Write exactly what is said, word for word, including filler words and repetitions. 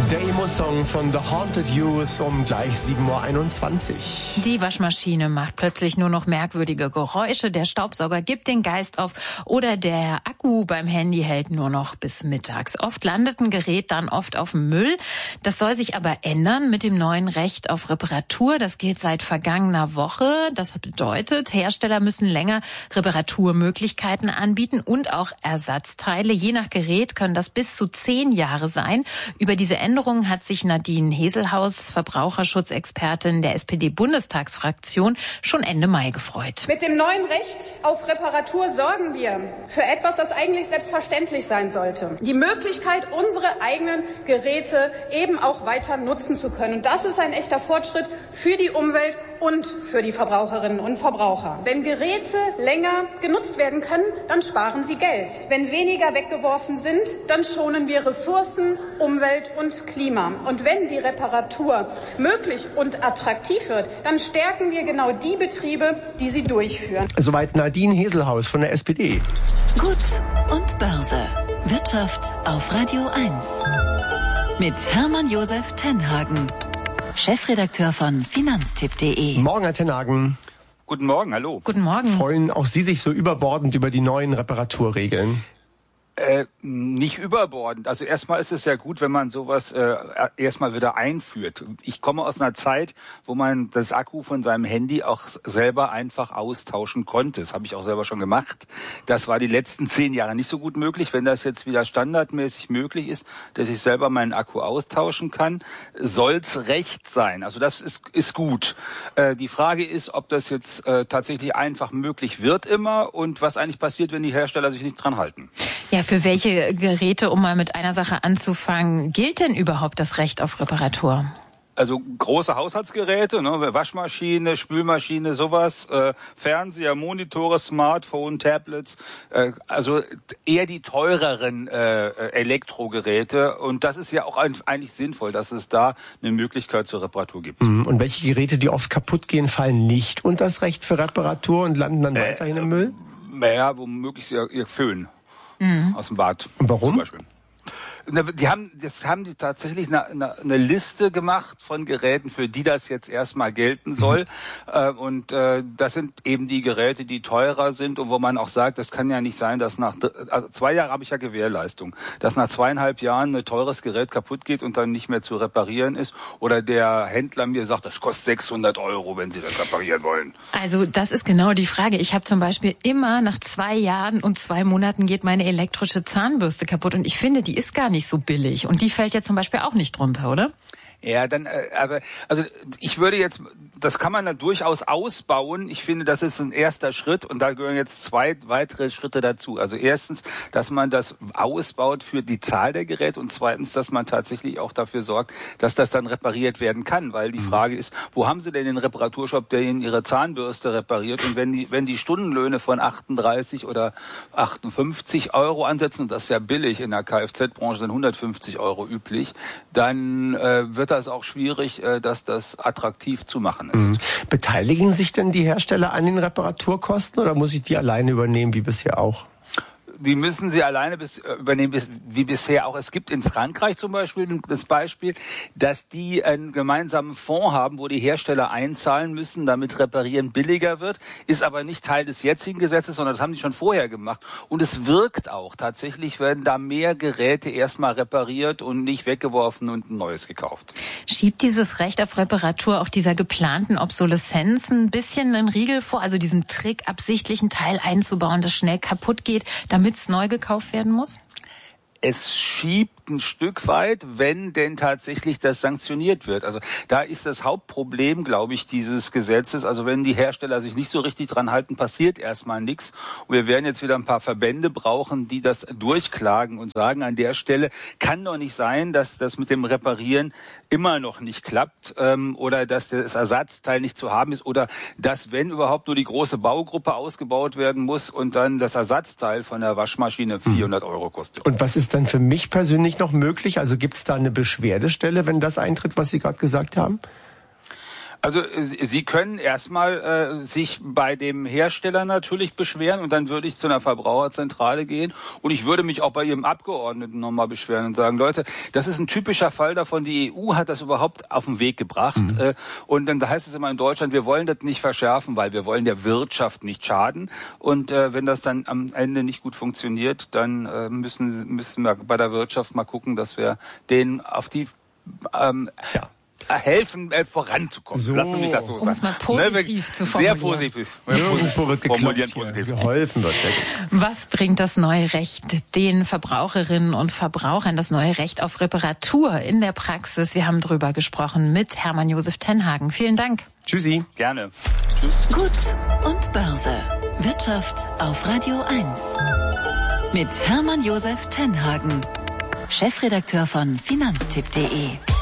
Der Emo-Song von The Haunted Youth um gleich sieben Uhr einundzwanzig. Die Waschmaschine macht plötzlich nur noch merkwürdige Geräusche, der Staubsauger gibt den Geist auf oder der Akku beim Handy hält nur noch bis mittags. Oft landet ein Gerät dann oft auf dem Müll. Das soll sich aber ändern mit dem neuen Recht auf Reparatur. Das gilt seit vergangener Woche. Das bedeutet, Hersteller müssen länger Reparaturmöglichkeiten anbieten und auch Ersatzteile. Je nach Gerät können das bis zu zehn Jahre sein. Über diese Änderungen hat sich Nadine Heselhaus, Verbraucherschutzexpertin der S P D-Bundestagsfraktion, schon Ende Mai gefreut. Mit dem neuen Recht auf Reparatur sorgen wir für etwas, das eigentlich selbstverständlich sein sollte. Die Möglichkeit, unsere eigenen Geräte eben auch weiter nutzen zu können. Und das ist ein echter Fortschritt für die Umwelt und für die Verbraucherinnen und Verbraucher. Wenn Geräte länger genutzt werden können, dann sparen sie Geld. Wenn weniger weggeworfen sind, dann schonen wir Ressourcen, Umwelt und Klima. Und wenn die Reparatur möglich und attraktiv wird, dann stärken wir genau die Betriebe, die sie durchführen. Soweit Nadine Heselhaus von der S P D. Gut und Börse. Wirtschaft auf Radio eins. Mit Hermann Josef Tenhagen, Chefredakteur von Finanztipp punkt de. Morgen, Herr Tenhagen. Guten Morgen, hallo. Guten Morgen. Freuen auch Sie sich so überbordend über die neuen Reparaturregeln? Äh, nicht überbordend. Also erstmal ist es ja gut, wenn man sowas äh, erstmal wieder einführt. Ich komme aus einer Zeit, wo man das Akku von seinem Handy auch selber einfach austauschen konnte. Das habe ich auch selber schon gemacht. Das war die letzten zehn Jahre nicht so gut möglich. Wenn das jetzt wieder standardmäßig möglich ist, dass ich selber meinen Akku austauschen kann, soll's recht sein. Also das ist ist gut. Äh, die Frage ist, ob das jetzt äh, tatsächlich einfach möglich wird immer und was eigentlich passiert, wenn die Hersteller sich nicht dran halten. Ja, für welche Geräte, um mal mit einer Sache anzufangen, gilt denn überhaupt das Recht auf Reparatur? Also große Haushaltsgeräte, ne, Waschmaschine, Spülmaschine, sowas, äh, Fernseher, Monitore, Smartphone, Tablets, äh, also eher die teureren äh, Elektrogeräte. Und das ist ja auch eigentlich sinnvoll, dass es da eine Möglichkeit zur Reparatur gibt. Und welche Geräte, die oft kaputt gehen, fallen nicht unter das Recht für Reparatur und landen dann äh, weiterhin im Müll? Naja, womöglich ihr, ihr Föhn mhm. aus dem Bad. Und warum? Zum Beispiel. Die haben, jetzt haben die tatsächlich eine, eine, eine Liste gemacht von Geräten, für die das jetzt erstmal gelten soll. Mhm. Und äh, das sind eben die Geräte, die teurer sind und wo man auch sagt, das kann ja nicht sein, dass nach also zwei Jahre habe ich ja Gewährleistung, dass nach zweieinhalb Jahren ein teures Gerät kaputt geht und dann nicht mehr zu reparieren ist. Oder der Händler mir sagt, das kostet sechshundert Euro, wenn Sie das reparieren wollen. Also das ist genau die Frage. Ich habe zum Beispiel immer nach zwei Jahren und zwei Monaten geht meine elektrische Zahnbürste kaputt und ich finde, die ist gar nicht so billig. Und die fällt ja zum Beispiel auch nicht drunter, oder? Ja, dann, äh, aber, also, ich würde jetzt, das kann man da durchaus ausbauen. Ich finde, das ist ein erster Schritt und da gehören jetzt zwei weitere Schritte dazu. Also erstens, dass man das ausbaut für die Zahl der Geräte und zweitens, dass man tatsächlich auch dafür sorgt, dass das dann repariert werden kann. Weil die Frage ist, wo haben Sie denn den Reparaturshop, der Ihnen Ihre Zahnbürste repariert? Und wenn die, wenn die Stundenlöhne von achtunddreißig oder achtundfünfzig Euro ansetzen, und das ist ja billig in der Kfz-Branche, sind hundertfünfzig Euro üblich, dann äh, wird das auch schwierig, dass das attraktiv zu machen ist. Mhm. Beteiligen sich denn die Hersteller an den Reparaturkosten oder muss ich die alleine übernehmen, wie bisher auch? Die müssen sie alleine bis, übernehmen, wie bisher auch. Es gibt in Frankreich zum Beispiel das Beispiel, dass die einen gemeinsamen Fonds haben, wo die Hersteller einzahlen müssen, damit Reparieren billiger wird, ist aber nicht Teil des jetzigen Gesetzes, sondern das haben die schon vorher gemacht. Und es wirkt auch. Tatsächlich werden da mehr Geräte erstmal repariert und nicht weggeworfen und ein neues gekauft. Schiebt dieses Recht auf Reparatur auch dieser geplanten Obsoleszenz ein bisschen einen Riegel vor, also diesem Trick, absichtlich einen Teil einzubauen, das schnell kaputt geht, damit es neu gekauft werden muss? Es schiebt ein Stück weit, wenn denn tatsächlich das sanktioniert wird. Also da ist das Hauptproblem, glaube ich, dieses Gesetzes. Also wenn die Hersteller sich nicht so richtig dran halten, passiert erstmal nichts. Und wir werden jetzt wieder ein paar Verbände brauchen, die das durchklagen und sagen, an der Stelle kann doch nicht sein, dass das mit dem Reparieren immer noch nicht klappt ähm, oder dass das Ersatzteil nicht zu haben ist oder dass, wenn überhaupt, nur die große Baugruppe ausgebaut werden muss und dann das Ersatzteil von der Waschmaschine vierhundert Euro kostet. Und was ist dann für mich persönlich noch möglich? Also gibt es da eine Beschwerdestelle, wenn das eintritt, was Sie gerade gesagt haben? Also Sie können erstmal äh, sich bei dem Hersteller natürlich beschweren und dann würde ich zu einer Verbraucherzentrale gehen und ich würde mich auch bei Ihrem Abgeordneten nochmal beschweren und sagen, Leute, das ist ein typischer Fall davon, die E U hat das überhaupt auf den Weg gebracht mhm. äh, und dann heißt es immer in Deutschland, wir wollen das nicht verschärfen, weil wir wollen der Wirtschaft nicht schaden und äh, wenn das dann am Ende nicht gut funktioniert, dann äh, müssen, müssen wir bei der Wirtschaft mal gucken, dass wir denen auf die ähm, ja. helfen, äh, voranzukommen. So. Lassen Sie mich das so sagen. Um es mal positiv ne, zu formulieren. Sehr positiv. Nirgendwo wird geklopft, positiv. Geholfen wird. Was bringt das neue Recht den Verbraucherinnen und Verbrauchern, das neue Recht auf Reparatur in der Praxis? Wir haben drüber gesprochen mit Hermann Josef Tenhagen. Vielen Dank. Tschüssi. Gerne. Tschüss. Gut und Börse. Wirtschaft auf Radio eins. Mit Hermann Josef Tenhagen, Chefredakteur von Finanztipp punkt de.